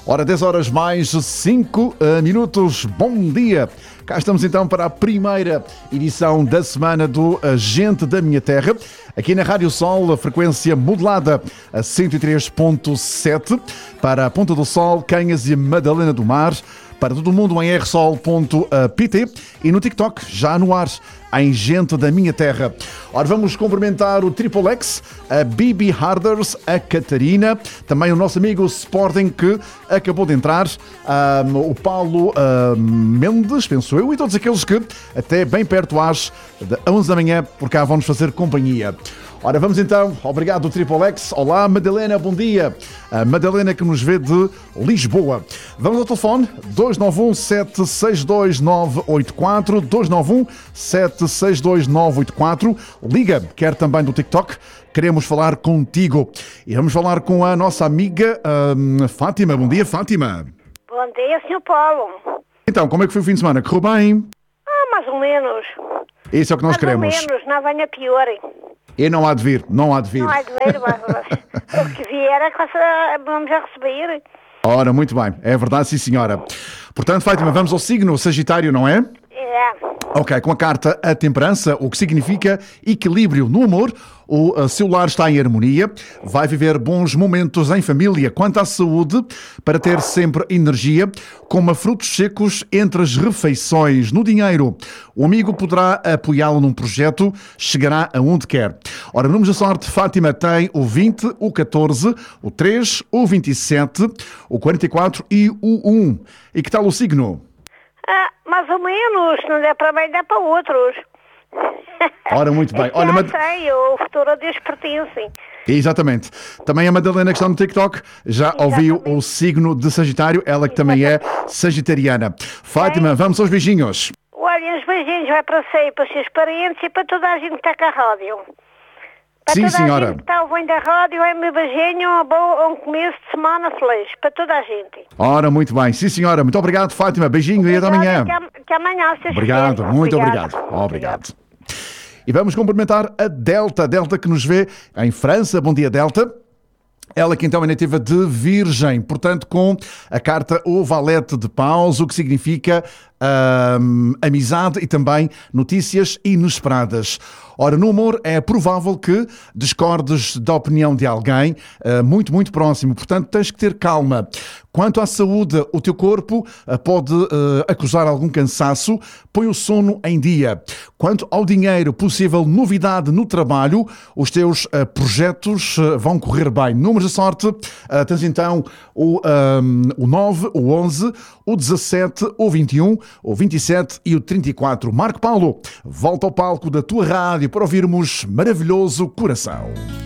Ora, 10 horas mais 5 minutos. Bom dia. Cá estamos então para a primeira edição da semana do Gente da Minha Terra. Aqui na Rádio Sol, a frequência modulada a 103.7 para a Ponta do Sol, Canhas e Madalena do Mar. Para todo mundo em rsol.pt e no TikTok, já no ar, em Gente da Minha Terra. Ora, vamos cumprimentar o Triple X, a Bibi Harders, a Catarina, também o nosso amigo Sporting que acabou de entrar, o Paulo Mendes, penso eu, e todos aqueles que até bem perto às 11 da manhã por cá vão-nos fazer companhia. Ora, vamos então, obrigado Triple X. Olá Madalena, bom dia. A Madalena que nos vê de Lisboa. Vamos ao telefone, 291-762-984, 291-762-984. Liga, quer também do TikTok, queremos falar contigo. E vamos falar com a nossa amiga Fátima. Bom dia, Fátima. Bom dia, Sr. Paulo. Então, como é que foi o fim de semana? Correu bem? Mais ou menos. Isso é o que nós queremos. Mais ou menos, não venha pior. E não há de vir, não há de vir. Não há de vir, mas o que vier é que vamos a receber. Ora, muito bem, é verdade, sim senhora. Portanto, Fátima, vamos ao signo Sagitário, não é? É. Ok, com a carta a temperança, o que significa equilíbrio no amor. O seu lar está em harmonia, vai viver bons momentos em família. Quanto à saúde, para ter sempre energia, coma frutos secos entre as refeições. No dinheiro, o amigo poderá apoiá-lo num projeto, chegará aonde quer. Ora, números da sorte, Fátima tem o 20, o 14, o 3, o 27, o 44 e o 1. E que tal o signo? Mais ou menos, não dá para bem, dá para outros. Ora, muito bem. Olha, sei, o futuro a Deus pertence. Exatamente. Também a Madalena que está no TikTok já ouviu o signo de Sagitário, ela que também é sagitariana. Fátima, vamos aos beijinhos. Olha, os beijinhos vai para si, para os seus parentes e para toda a gente que está com a rádio. Para sim, toda senhora. A gente que está ouvindo a rádio, é meu beijinho, um começo de semana feliz, para toda a gente. Ora, muito bem. Sim, senhora. Muito obrigado, Fátima. Beijinho e até amanhã. Que amanhã seja obrigado, muito obrigado. Obrigado. E vamos cumprimentar a Delta. Delta que nos vê em França. Bom dia, Delta. Ela que então é nativa de Virgem, portanto com a carta O Valete de Paus, o que significa amizade e também notícias inesperadas. Ora, no amor é provável que discordes da opinião de alguém muito, muito próximo, portanto tens que ter calma. Quanto à saúde, o teu corpo pode acusar algum cansaço, põe o sono em dia. Quanto ao dinheiro, possível novidade no trabalho, os teus projetos vão correr bem. Números de sorte, tens então o 9, o 11, o 17, o 21, o 27 e o 34. Marco Paulo, volta ao palco da tua rádio para ouvirmos Maravilhoso Coração.